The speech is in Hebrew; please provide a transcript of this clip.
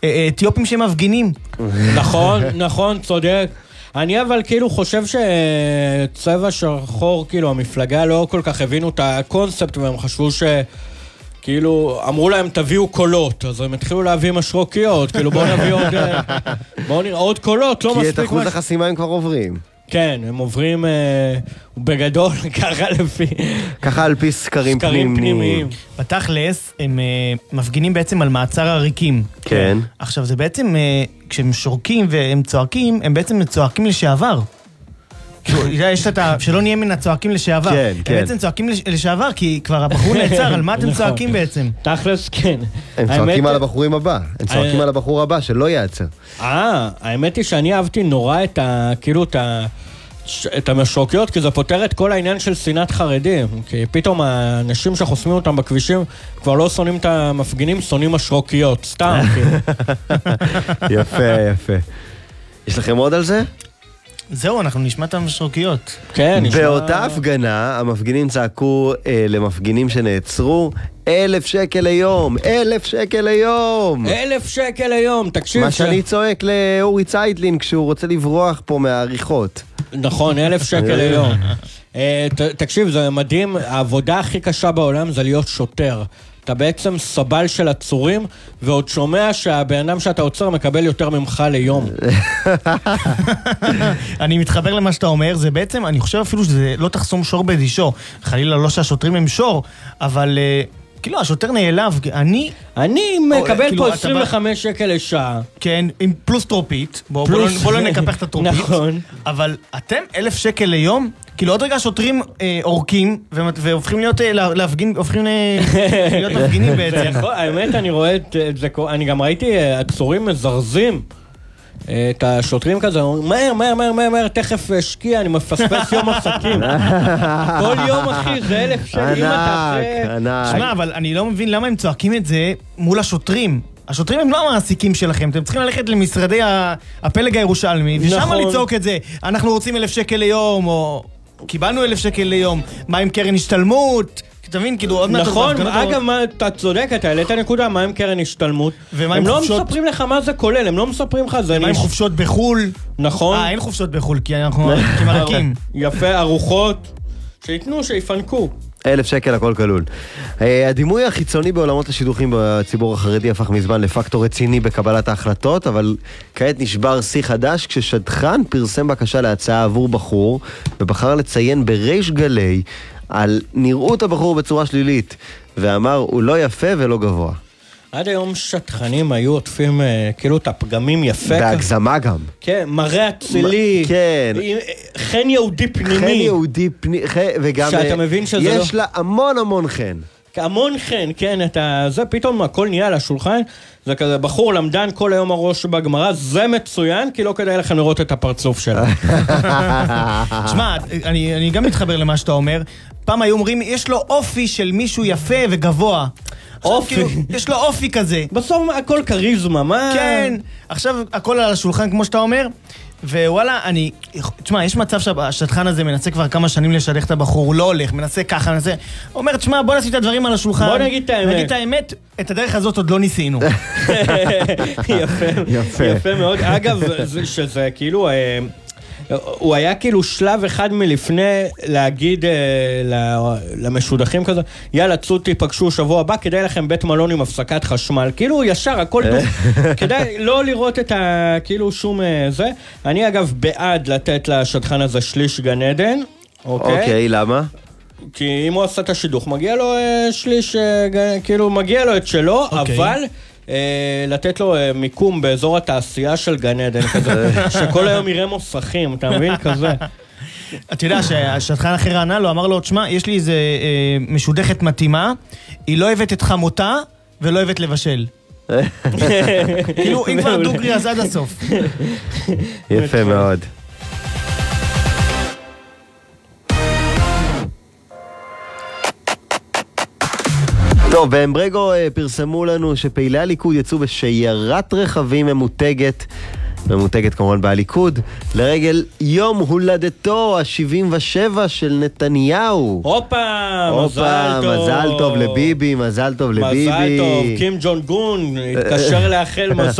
אתיופים שמפגינים. נכון, נכון, צודק. אני אבל כאילו חושב שצבע שחור, כאילו המפלגה לא כל כך הבינו את הקונספט, והם חשבו כאילו, אמרו להם תביאו קולות, אז הם התחילו להביא משרוקיות, כאילו בואו נביא עוד קולות, לא מספיק. כי את אחוז החסימה הם כבר עוברים. כן, הם עוברים בגדול, ככה על פי סקרים פנימיים. בתכלס, הם מפגינים בעצם על מעצר עריקים. כן. עכשיו, זה בעצם, כשהם שורקים והם צועקים, הם בעצם צועקים לשעבר. יש את שלא נהיה מן הצועקים לשעבר. כן, כן. הם בעצם צועקים לשעבר, כי כבר הבחור נעצר, על מה אתם צועקים בעצם? תכלס, כן. הם צועקים על הבחורים הבא. הם צועקים על הבחור הבא, שלא יעצר. האמת היא שאני אהבתי נורא את המשרוקיות, כי זה פותר את כל העניין של שנאת חרדים. כי פתאום האנשים שחוסמים אותם בכבישים כבר לא שונאים את המפגינים, שונאים משרוקיות. סתם. יפה, יפה. יש לכם עוד על זה? זהו, אנחנו נשמע את המשרוקיות. כן, נשמע... באותה הפגנה, המפגינים צעקו למפגינים שנעצרו, 1,000 שקל ליום, 1,000 שקל ליום. 1,000 שקל ליום, תקשיב. מה שאני צועק לאורי צייטלין כשהוא רוצה לברוח פה מהעריכות. נכון, 1,000 שקל ליום. תקשיב, זה מדהים, העבודה הכי קשה בעולם זה להיות שוטר. אתה בעצם סבל של עצורים, ועוד שומע שהבן אדם שאתה עוצר מקבל יותר ממך ליום. אני מתחבר למה שאתה אומר, זה בעצם, אני חושב אפילו שזה לא תחסום שור בדישו. חלילה לא שהשוטרים הם שור, אבל כאילו השוטר נעלב, אני מקבל פה 25 שקל לשעה. כן, עם פלוס טרופית, בוא לא נקפח את הטרופית. נכון. אבל אתם 1,000 שקל ליום, כאילו עוד רגע שוטרים אורקים, והופכים להיות מפגינים בעצם. האמת, אני רואה את זה, אני גם ראיתי עצורים מזרזים, את השוטרים כזה, מהר, תכף השקיע, אני מפספס יום עסקים. כל יום, אחי, זה 1,000 שקל. ענק. שמע, אבל אני לא מבין למה הם צועקים את זה מול השוטרים. השוטרים הם לא המעסיקים שלכם, אתם צריכים ללכת למשרדי הפלג הירושלמי, ושם לצעוק את זה, אנחנו רוצים 1,000 שקל ליום, או קיבלנו 1,000 שקל ליום, מה עם קרן השתלמות? תבין, כאילו עוד מעט... נכון, אגב, אתה צודק, אתה העלית נקודה, מה עם קרן השתלמות? הם לא מספרים לך מה זה כולל, הם לא מספרים לך זה... מה עם חופשות בחול? נכון. אין חופשות בחול, כי אנחנו כמרקים. יפה, ארוחות, שיתנו, שיפנקו. 1,000 שקל, הכל כלול. הדימוי החיצוני בעולמות השידוכים בציבור החרדי הפך מזמן לפקטור רציני בקבלת ההחלטות, אבל כעת נשבר שיא חדש כששדכן פרסם בקשה להצעה עבור בחור, ובחר לציין בריש גלי על נראות הבחור בצורה שלילית, ואמר, הוא לא יפה ולא גבוה. עד היום שטחנים היו עוטפים כאילו את הפגמים יפה. בהגזמה גם. כן, מראה אצילי. כן. חן יהודי פנימי. חן יהודי פנימי, וגם שאתה מבין שזה יש לה המון חן. המון חן, כן, זה פתאום הכל נהיה על השולחן, זה כזה בחור למדן כל היום הראש בגמרא, זה מצוין, כי לא כדאי לכם לראות את הפרצוף שלה. שמע, אני גם מתחבר למה שאתה אומר, פעם היו אומרים, יש לו אופי של מישהו יפה וגבוה. אופי. יש לו אופי כזה. בסוף הכל קריזמה, מה? כן, עכשיו הכל על השולחן כמו שאתה אומר, ווואלה, תשמע, יש מצב שהשטחן הזה מנסה כבר כמה שנים לשדך את הבחור, הוא לא הולך, מנסה ככה, מנסה, אומר, תשמע, בוא נשים את הדברים על השולחן. בוא נגיד את האמת. נגיד את האמת, את הדרך הזאת עוד לא ניסינו. יפה מאוד. אגב, שזה כאילו... הוא היה כאילו שלב אחד מלפני להגיד למשודכים כזה, יאללה, צאו תיפגשו שבוע הבא, כדאי לכם בית מלון עם הפסקת חשמל. כאילו ישר, הכל טוב. כדאי לא לראות את כאילו שום זה. אני אגב בעד לתת לשדכן הזה שליש גן עדן. אוקיי, למה? כי אם הוא עשה את השידוך, מגיע לו שליש, כאילו מגיע לו את שלו, אבל... לתת לו מיקום באזור התעשייה של גן עדן כזה, שכל היום יראה מוסכים, אתה מבין? כזה. אתה יודע שהשטחן אחר ענה לו, אמר לו, תשמע, יש לי איזה משודכת מתאימה, היא לא אוהבת את חמותה ולא אוהבת לבשל. כאילו, אם כבר דוגרי אז עד הסוף. יפה מאוד. טוב, באמברגו פרסמו לנו שפעילי הליכוד יצאו בשיירת רכבים ממותגת כמובן בהליכוד, לרגל יום הולדתו ה-77 של נתניהו. הופה, מזל טוב. מזל טוב לביבי, מזל טוב לביבי. מזל טוב, קים ג'ון גון התקשר לאחל מזל.